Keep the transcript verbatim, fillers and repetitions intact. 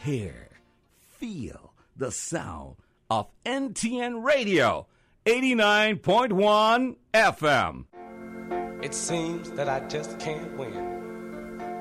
hear, feel the sound of N T N Radio, eighty-nine point one F M. It seems that I just can't win.